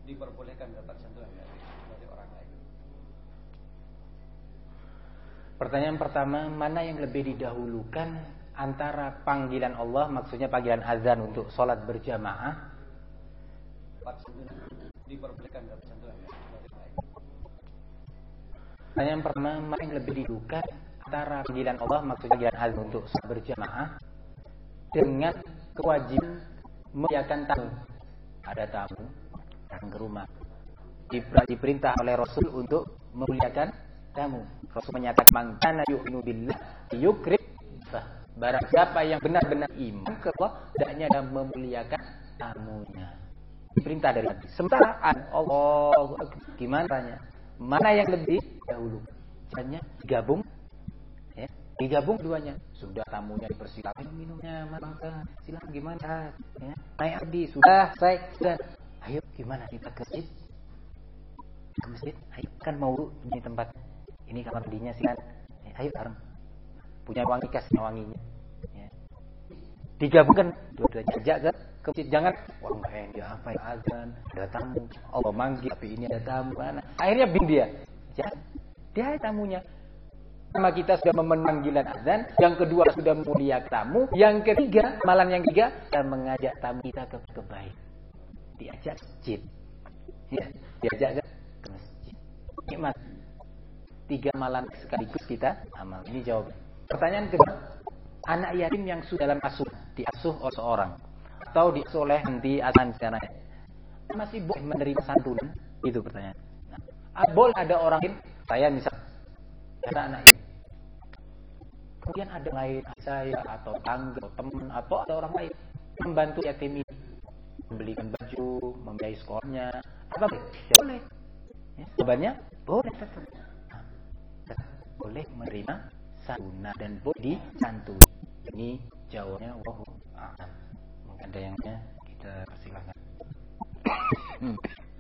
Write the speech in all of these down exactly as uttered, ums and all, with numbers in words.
diperbolehkan dapat sentuhan dari, dari orang lain. Pertanyaan pertama, mana yang lebih didahulukan antara panggilan Allah, maksudnya panggilan azan untuk sholat berjamaah? Dapat sentuhan diperbolehkan dapat sentuhan dari orang lain. Pertanyaan pertama, mana yang lebih didahulukan antara panggilan Allah, maksudnya panggilan azan untuk sholat berjamaah dengan kewajiban memuliakan tamu. Ada tamu datang ke rumah, diperintah oleh Rasul untuk memuliakan tamu. Rasul menyatakan, "Man kana yu'minu billahi yukrim." Barang siapa yang benar-benar iman ke Allah, hendaknya dan memuliakan tamunya. Perintah dari Nabi. Sementara Allah, gimana tanya? Mana yang lebih dahulu? Caranya digabung, ya, digabung keduanya. Sudah tamunya dipersilakan minumnya, maka silakan gimana? Ya, naik Adi, sudah saya, sudah. Ayo gimana kita ke masjid? Ke masjid? Ayo kan mau ini tempat, ini kamar mandinya sih kan? Ya, ayo bareng. Punya wangi, kasih wanginya. Ya. Digabungkan dua-duanya, ajak ke ke masjid. Jangan, wah enggak enak apa ya azan, ada tamu. Allah manggil, tapi ini ada tamu mana? Akhirnya bin dia. Jangan, dia tamunya. Pertama kita sudah memanggilan azan, yang kedua sudah memuliakan tamu, yang ketiga, malam yang ketiga kita mengajak tamu kita ke kebaikan. Diajak ke masjid. Ya, diajak ke masjid. Nikmat. Tiga malam sekaligus kita amal. Ini jawaban. Pertanyaan kedua, anak yatim yang sudah dalam asuh, diasuh oleh seorang atau diasuh oleh nanti azan sekarang, masih boleh menerima santunan? Itu pertanyaan. Nah, boleh ada orang lain, saya misal ada anak ini, kemudian ada lain saya atau tangga atau teman atau ada orang lain membantu yatim ini, membelikan baju, membiayai sekolahnya, apa boleh? Ya, boleh. Ya, jawabannya boleh tetap. Nah, tetap boleh menerima santunan dan boleh disantuni. Ini jawabnya wallahu a'lam. Mungkin ada yang lainnya, kita persilakan. hmm.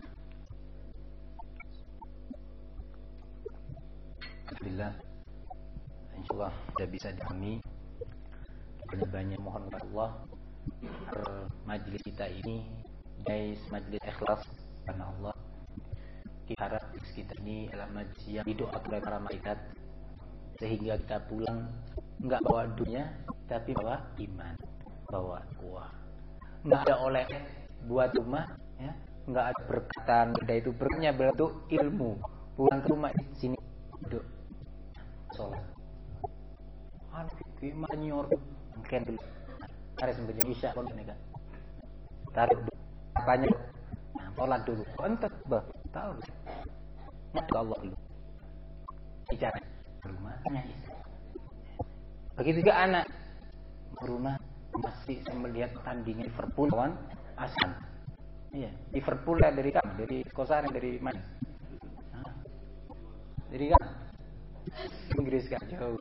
Alhamdulillah, insyaallah sudah bisa dipahami. Banyak-banyak mohon kepada Allah agar majelis kita ini guys, majelis ikhlas karena Allah. Kita harap majelis kita ini adalah majelis yang didoakan oleh para malaikat, sehingga kita pulang enggak bawa dunia tapi bawa iman, bawa kuah. Enggak ada oleh buat rumah, ya, enggak ada berkatan, ada itu berkatnya bentuk ilmu. Pulang ke rumah di sini duduk sholat. Aduh, gimana nyor? Mungkin dulu. Harus menjadi isya pun mereka. Tarik dulu. Apanya? Nah, sholat dulu. Entar, bah, tahu. Maka Allah dulu. Bicara rumahnya. Begitu juga anak rumah masih melihat tandingan Liverpool lawan Arsenal. Iya, Liverpool dari kan, dari Kosan dari mana? Nah, dari kan Inggris kan jauh.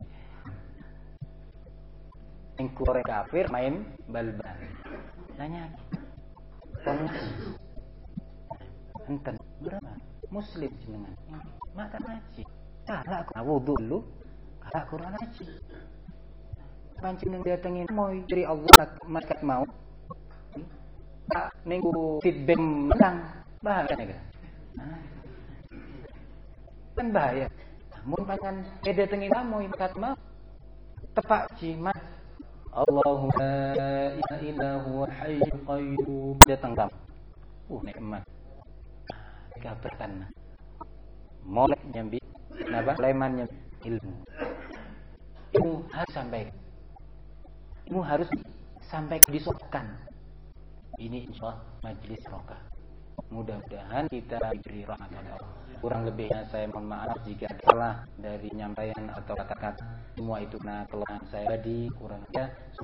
Yang Korea kafir main bal-bal. Tanya, pengaji. Enten berapa? Muslim jenengan. Mata ngaji. Cara aku wudu dulu, cara Quran ngaji. Pancing yang datengin mau dari Allah malaikat mau. Tak minggu feedback menang bahaya kan? Nah, kan bahaya. Mun pangan beda tengin mau malaikat mau tepak jimat. Allahumma la ilaha illa huwa hayyul qayyum. Datang kamu. Uh nikmat. Kabarkan. Molek nyambi napa leman nyambi ilmu. Ilmu harus sampai. Ilmu harus sampai disokan. Ini insyaallah majelis barokah. Mudah-mudahan kita diberi rahmat oleh Allah. Kurang lebihnya saya mohon maaf jika ada salah dari nyampaian atau kata-kata. Semua itu karena kelemahan saya tadi kurang lebih.